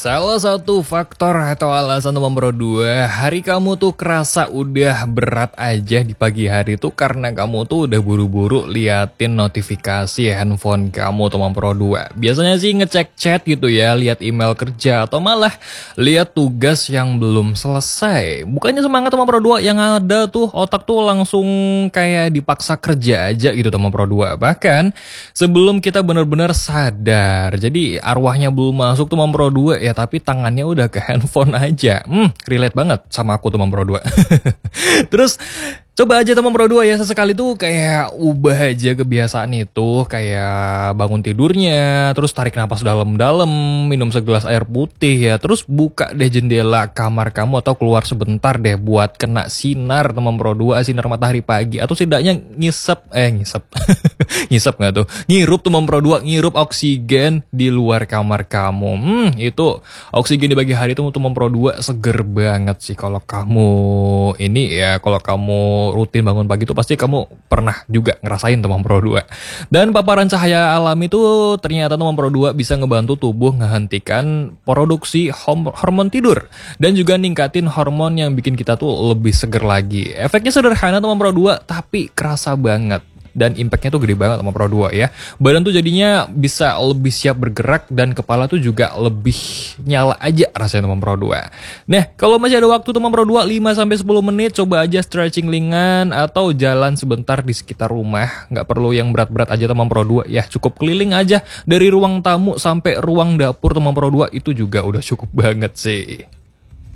Salah satu faktor atau alasan nomor 2, hari kamu tuh kerasa udah berat aja di pagi hari tuh karena kamu tuh udah buru-buru liatin notifikasi handphone kamu tuh nomor 2. Biasanya sih ngecek chat gitu ya, lihat email kerja atau malah lihat tugas yang belum selesai. Bukannya semangat nomor 2 yang ada tuh otak tuh langsung kayak dipaksa kerja aja gitu nomor 2. Bahkan sebelum kita benar-benar sadar. Jadi arwahnya belum masuk tuh nomor 2 ya, tapi tangannya udah ke handphone aja. Relate banget sama aku tuh nomor 2. Terus coba aja teman Pro 2 ya, sesekali tuh kayak ubah aja kebiasaan itu, kayak bangun tidurnya, terus tarik napas dalam-dalam, minum segelas air putih ya, terus buka deh jendela kamar kamu atau keluar sebentar deh buat kena sinar teman Pro 2, sinar matahari pagi, atau setidaknya ngisep ngisep nggak tuh? Ngirup teman Pro 2, ngirup oksigen di luar kamar kamu. Itu oksigen di pagi hari tuh teman Pro 2 seger banget sih kalau kamu ini ya, kalau kamu rutin bangun pagi itu pasti kamu pernah juga ngerasain teman Pro 2. Dan paparan cahaya alami itu ternyata teman Pro 2 bisa ngebantu tubuh ngehentikan produksi hormon tidur dan juga ningkatin hormon yang bikin kita tuh lebih seger lagi. Efeknya sederhana teman Pro 2 tapi kerasa banget. Dan impactnya tuh gede banget sama Pro 2 ya. Badan tuh jadinya bisa lebih siap bergerak dan kepala tuh juga lebih nyala aja rasanya sama Pro 2. Nah, kalau masih ada waktu teman Pro 2 5-10 menit, coba aja stretching ringan atau jalan sebentar di sekitar rumah. Nggak perlu yang berat-berat aja teman Pro 2 ya, cukup keliling aja dari ruang tamu sampai ruang dapur teman Pro 2 itu juga udah cukup banget sih.